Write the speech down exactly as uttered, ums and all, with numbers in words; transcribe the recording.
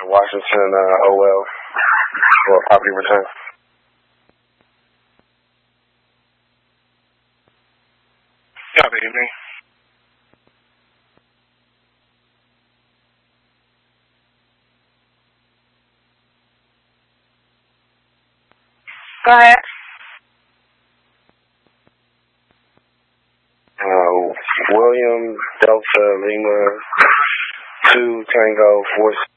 Washington uh, O L for a property return. Yeah, good evening. Go ahead. Uh, William Delta Lima two Tango four.